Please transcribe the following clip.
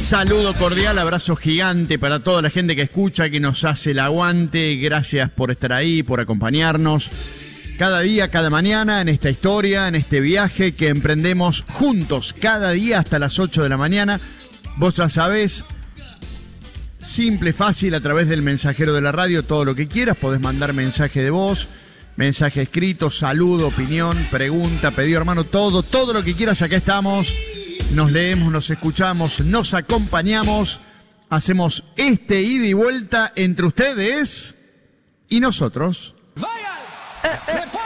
Saludo cordial, abrazo gigante para toda la gente que escucha, que nos hace el aguante. Gracias por estar ahí, por acompañarnos cada día, cada mañana en esta historia, en este viaje que emprendemos juntos cada día hasta las 8 de la mañana. Vos ya sabés, simple, fácil, a través del mensajero de la radio, todo lo que quieras. Podés mandar mensaje de voz, mensaje escrito, saludo, opinión, pregunta, pedido, hermano, todo lo que quieras. Acá estamos, nos leemos, nos escuchamos, nos acompañamos, hacemos este ida y vuelta entre ustedes y nosotros.